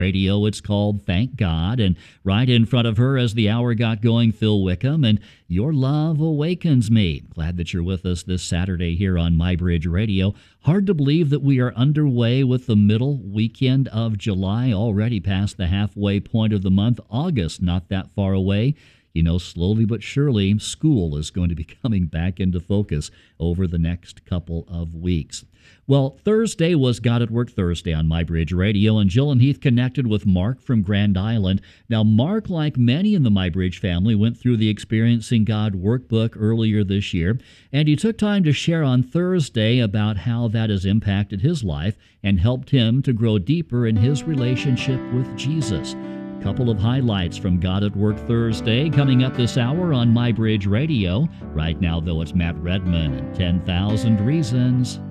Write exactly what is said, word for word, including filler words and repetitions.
Radio. It's called Thank God. And right in front of her as the hour got going, Phil Wickham and Your Love Awakens Me. Glad that you're with us this Saturday here on MyBridge Radio. Hard to believe that we are underway with the middle weekend of July, already past the halfway point of the month. August, not that far away. You know, slowly but surely, school is going to be coming back into focus over the next couple of weeks. Well, Thursday was God at Work Thursday on MyBridge Radio, and Jill and Heath connected with Mark from Grand Island. Now, Mark, like many in the MyBridge family, went through the Experiencing God workbook earlier this year, and he took time to share on Thursday about how that has impacted his life and helped him to grow deeper in his relationship with Jesus. Couple of highlights from God at Work Thursday coming up this hour on MyBridge Radio. Right now, though, it's Matt Redman and ten thousand Reasons.